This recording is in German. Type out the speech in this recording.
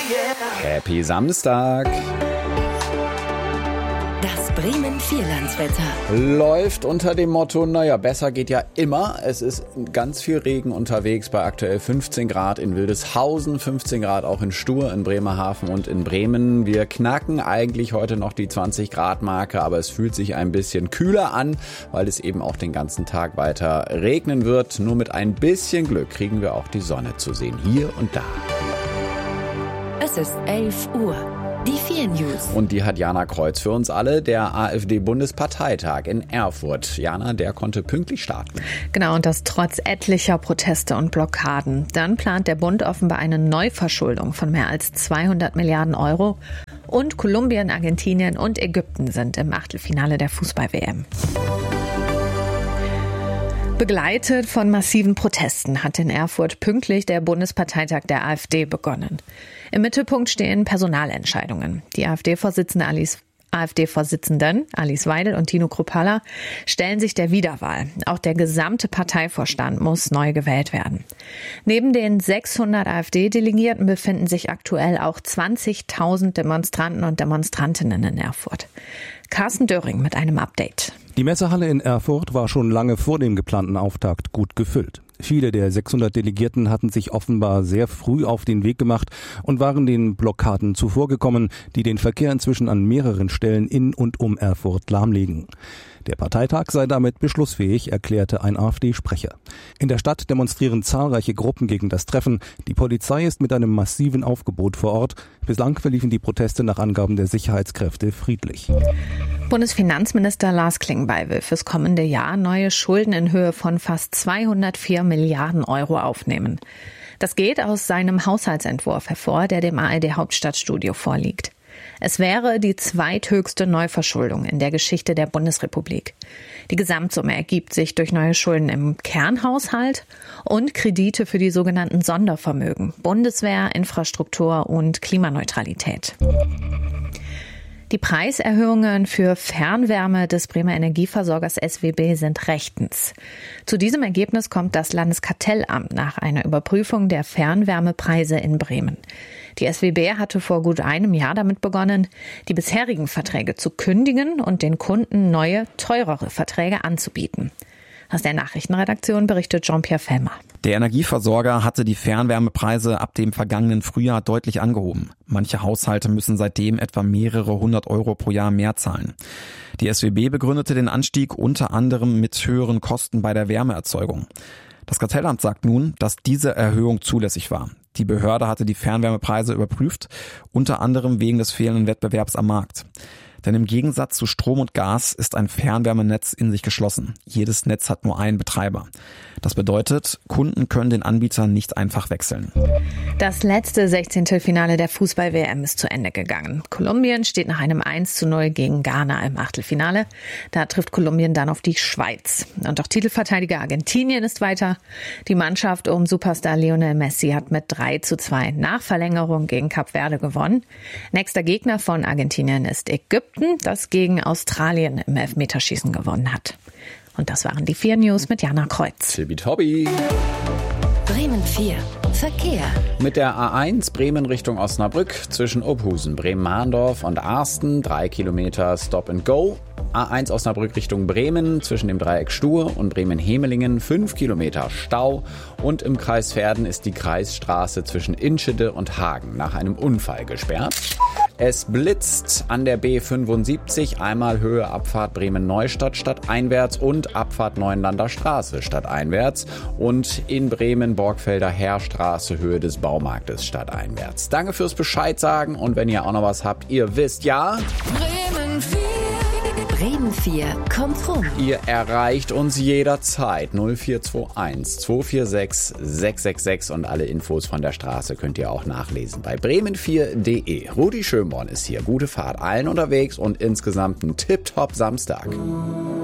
Happy Samstag. Das Bremen-Vierlandswetter Läuft unter dem Motto, naja, besser geht ja immer. Es ist ganz viel Regen unterwegs bei aktuell 15 Grad in Wildeshausen, 15 Grad auch in Stur, in Bremerhaven und in Bremen. Wir knacken eigentlich heute noch die 20 Grad Marke, aber es fühlt sich ein bisschen kühler an, weil es eben auch den ganzen Tag weiter regnen wird. Nur mit ein bisschen Glück kriegen wir auch die Sonne zu sehen, hier und da. Es ist 11 Uhr. Die 4 News. Und die hat Jana Kreuz für uns alle, der AfD-Bundesparteitag in Erfurt. Jana, der konnte pünktlich starten. Genau, und das trotz etlicher Proteste und Blockaden. Dann plant der Bund offenbar eine Neuverschuldung von mehr als 200 Milliarden Euro. Und Kolumbien, Argentinien und Ägypten sind im Achtelfinale der Fußball-WM. Begleitet von massiven Protesten hat in Erfurt pünktlich der Bundesparteitag der AfD begonnen. Im Mittelpunkt stehen Personalentscheidungen. Die AfD-Vorsitzenden Alice Weidel und Tino Kruppalla stellen sich der Wiederwahl. Auch der gesamte Parteivorstand muss neu gewählt werden. Neben den 600 AfD-Delegierten befinden sich aktuell auch 20.000 Demonstranten und Demonstrantinnen in Erfurt. Carsten Döring mit einem Update. Die Messehalle in Erfurt war schon lange vor dem geplanten Auftakt gut gefüllt. Viele der 600 Delegierten hatten sich offenbar sehr früh auf den Weg gemacht und waren den Blockaden zuvorgekommen, die den Verkehr inzwischen an mehreren Stellen in und um Erfurt lahmlegen. Der Parteitag sei damit beschlussfähig, erklärte ein AfD-Sprecher. In der Stadt demonstrieren zahlreiche Gruppen gegen das Treffen. Die Polizei ist mit einem massiven Aufgebot vor Ort. Bislang verliefen die Proteste nach Angaben der Sicherheitskräfte friedlich. Bundesfinanzminister Lars Klingbeil will fürs kommende Jahr neue Schulden in Höhe von fast 204 Milliarden Euro aufnehmen. Das geht aus seinem Haushaltsentwurf hervor, der dem ARD Hauptstadtstudio vorliegt. Es wäre die zweithöchste Neuverschuldung in der Geschichte der Bundesrepublik. Die Gesamtsumme ergibt sich durch neue Schulden im Kernhaushalt und Kredite für die sogenannten Sondervermögen, Bundeswehr, Infrastruktur und Klimaneutralität. Die Preiserhöhungen für Fernwärme des Bremer Energieversorgers SWB sind rechtens. Zu diesem Ergebnis kommt das Landeskartellamt nach einer Überprüfung der Fernwärmepreise in Bremen. Die SWB hatte vor gut einem Jahr damit begonnen, die bisherigen Verträge zu kündigen und den Kunden neue, teurere Verträge anzubieten. Aus der Nachrichtenredaktion berichtet Jean-Pierre Fellmer. Der Energieversorger hatte die Fernwärmepreise ab dem vergangenen Frühjahr deutlich angehoben. Manche Haushalte müssen seitdem etwa mehrere 100 Euro pro Jahr mehr zahlen. Die SWB begründete den Anstieg unter anderem mit höheren Kosten bei der Wärmeerzeugung. Das Kartellamt sagt nun, dass diese Erhöhung zulässig war. Die Behörde hatte die Fernwärmepreise überprüft, unter anderem wegen des fehlenden Wettbewerbs am Markt. Denn im Gegensatz zu Strom und Gas ist ein Fernwärmenetz in sich geschlossen. Jedes Netz hat nur einen Betreiber. Das bedeutet, Kunden können den Anbieter nicht einfach wechseln. Das letzte 16. Finale der Fußball-WM ist zu Ende gegangen. Kolumbien steht nach einem 1:0 gegen Ghana im Achtelfinale. Da trifft Kolumbien dann auf die Schweiz. Und auch Titelverteidiger Argentinien ist weiter. Die Mannschaft um Superstar Lionel Messi hat mit 3:2 nach Verlängerung gegen Kap Verde gewonnen. Nächster Gegner von Argentinien ist Ägypten, das gegen Australien im Elfmeterschießen gewonnen hat. Und das waren die 4 News mit Jana Kreuz. Tibi-Tobi. Bremen 4. Verkehr. Mit der A1 Bremen Richtung Osnabrück zwischen Ophusen, Bremen-Mahndorf und Arsten 3 Kilometer Stop and Go. A1 Osnabrück Richtung Bremen zwischen dem Dreieck Stur und Bremen-Hemelingen 5 Kilometer Stau. Und im Kreis Verden ist die Kreisstraße zwischen Inschede und Hagen nach einem Unfall gesperrt. Es blitzt an der B75, einmal Höhe Abfahrt Bremen-Neustadt stadteinwärts und Abfahrt Neuenlander Straße stadteinwärts und in Bremen-Borgfelder Heerstraße Höhe des Baumarktes stadteinwärts. Danke fürs Bescheid sagen und wenn ihr auch noch was habt, ihr wisst ja... Bremen 4. Bremen 4 kommt rum. Ihr erreicht uns jederzeit 0421 246 666 und alle Infos von der Straße könnt ihr auch nachlesen bei bremen4.de. Rudi Schönborn ist hier. Gute Fahrt allen unterwegs und insgesamt ein Tipptopp Samstag.